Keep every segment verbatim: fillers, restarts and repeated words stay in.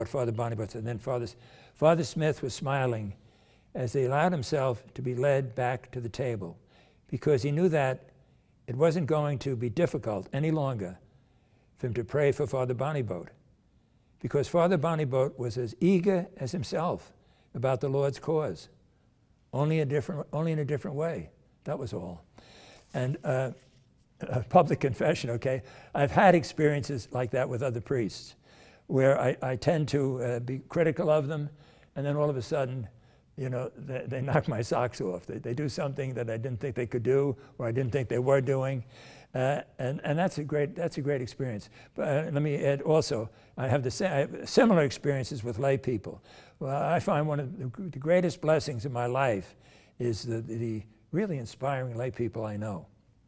Father Bonibot said. And then Father, Father Smith was smiling as he allowed himself to be led back to the table, because he knew that it wasn't going to be difficult any longer for him to pray for Father Bonibot, because Father Bonibot was as eager as himself about the Lord's cause, only a different, only in a different way. That was all. And uh, a public confession, okay? I've had experiences like that with other priests, where I, I tend to uh, be critical of them, and then all of a sudden, you know, they, they knock my socks off. They, they do something that I didn't think they could do, or I didn't think they were doing, uh, and and that's a great that's a great experience. But uh, let me add also, I have the sa I have similar experiences with lay people. Well, I find one of the, the greatest blessings in my life is the, the really inspiring lay people I know.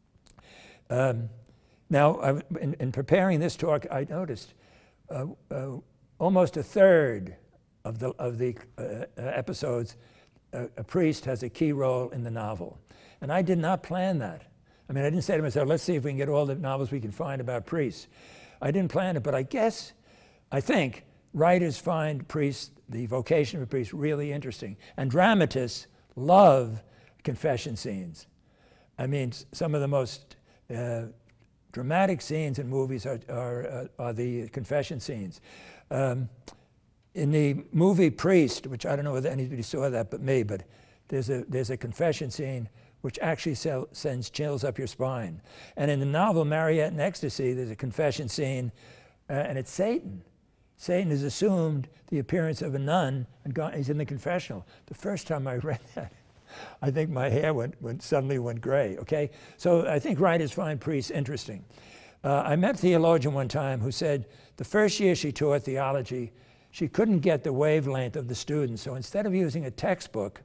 Um, now, I, in, in preparing this talk, I noticed. Uh, uh, almost a third of the, of the uh, uh, episodes, uh, a priest has a key role in the novel. And I did not plan that. I mean, I didn't say to myself, let's see if we can get all the novels we can find about priests. I didn't plan it, but I guess, I think, writers find priests, the vocation of a priest, really interesting. And dramatists love confession scenes. I mean, some of the most uh, dramatic scenes in movies are, are, uh, are the confession scenes. Um, in the movie Priest, which I don't know whether anybody saw that but me, but there's a, there's a confession scene which actually sell, sends chills up your spine. And in the novel Mariette in Ecstasy, there's a confession scene, uh, and it's Satan. Satan has assumed the appearance of a nun, and gone, he's in the confessional. The first time I read that, I think my hair went, went, suddenly went gray, okay? So I think writers find priests interesting. Uh, I met a theologian one time who said the first year she taught theology, she couldn't get the wavelength of the students. So instead of using a textbook,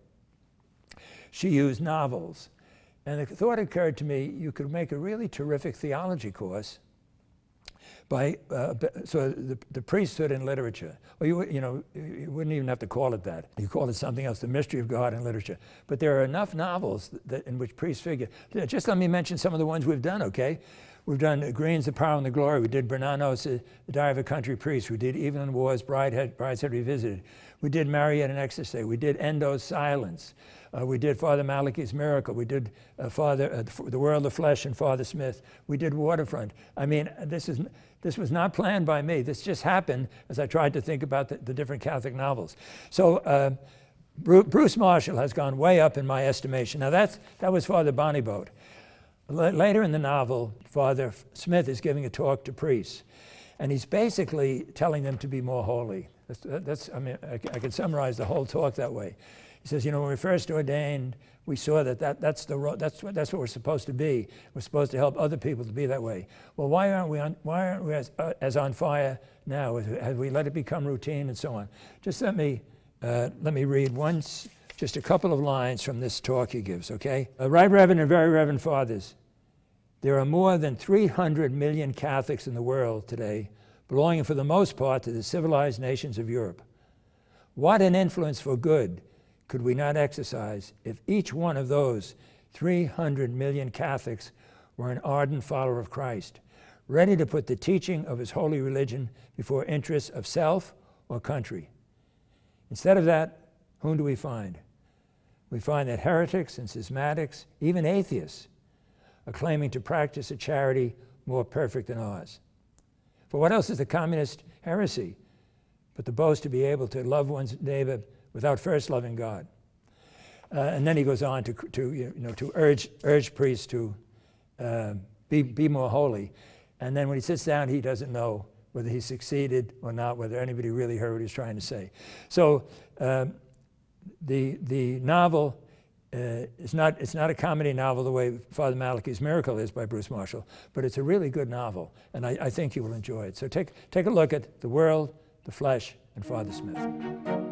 she used novels. And the thought occurred to me, you could make a really terrific theology course by, uh, so the, the priesthood in literature. Or you, you know, you wouldn't even have to call it that. You call it something else, the mystery of God in literature. But there are enough novels that, in which priests figure. Just let me mention some of the ones we've done, okay? We've done Green's The Power and the Glory. We did Bernanos' uh, The Diary of a Country Priest. We did Evelyn Waugh's Brideshead, Brideshead Revisited. We did Mariette in Ecstasy. We did Endo's Silence. Uh, we did Father Malachi's Miracle. We did uh, Father uh, The World of Flesh and Father Smith. We did Waterfront. I mean, this is this was not planned by me. This just happened as I tried to think about the, the different Catholic novels. So uh, Bruce Marshall has gone way up in my estimation. Now that's that was Father Bonibot. L later in the novel, Father Smith is giving a talk to priests, and he's basically telling them to be more holy. That's, that's I mean, I, I can summarize the whole talk that way. He says, you know, when we first ordained, we saw that, that that's, the, that's, what, that's what we're supposed to be. We're supposed to help other people to be that way. Well, why aren't we on, why aren't we as, uh, as on fire now? Have we let it become routine and so on? Just let me, uh, let me read once, just a couple of lines from this talk he gives, okay? Uh, Right Reverend and Very Reverend Fathers, there are more than three hundred million Catholics in the world today, belonging for the most part to the civilized nations of Europe. What an influence for good could we not exercise if each one of those three hundred million Catholics were an ardent follower of Christ, ready to put the teaching of his holy religion before interests of self or country? Instead of that, whom do we find? We find that heretics and schismatics, even atheists, are claiming to practice a charity more perfect than ours. For what else is the communist heresy but the boast to be able to love one's neighbor without first loving God? Uh, and then he goes on to, to, you know, to urge, urge priests to uh, be, be more holy. And then when he sits down, he doesn't know whether he succeeded or not, whether anybody really heard what he's trying to say. So um, the, the novel uh, is not, it's not a comedy novel the way Father Malachi's Miracle is by Bruce Marshall, but it's a really good novel, and I, I think you will enjoy it. So take, take a look at The World, the Flesh, and Father Smith.